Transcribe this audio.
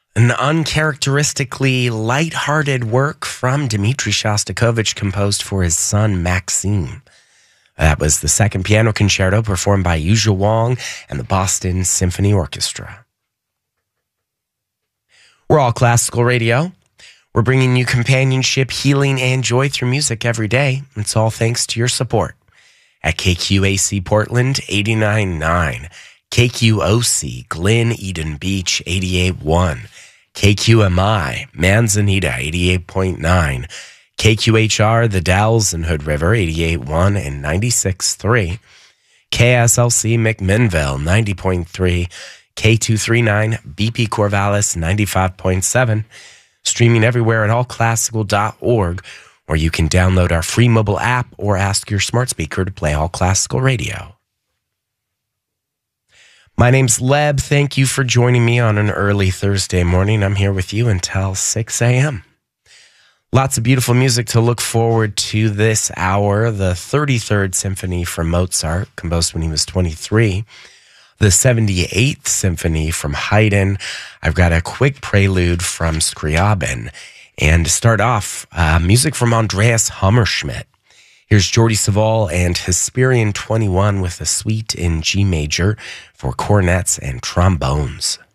An uncharacteristically light-hearted work from Dmitri Shostakovich composed for his son Maxim. That was the second piano concerto performed by Yuzha Wang and the Boston Symphony Orchestra. We're All Classical Radio. We're bringing you companionship, healing, and joy through music every day. It's all thanks to your support at KQAC Portland 89.9, KQOC Glen Eden Beach 88.1, KQMI Manzanita 88.9, KQHR The Dalles and Hood River 88.1 and 96.3, KSLC McMinnville 90.3, K239 BP Corvallis 95.7, streaming everywhere at allclassical.org, or you can download our free mobile app or ask your smart speaker to play All Classical Radio. My name's Leb. Thank you for joining me on an early Thursday morning. I'm here with you until 6 a.m. Lots of beautiful music to look forward to this hour. The 33rd Symphony from Mozart, composed when he was 23. The 78th Symphony from Haydn. I've got a quick prelude from Scriabin. And to start off, music from Andreas Hammerschmidt. Here's Jordi Savall and Hesperian 21 with a suite in G major for cornets and trombones.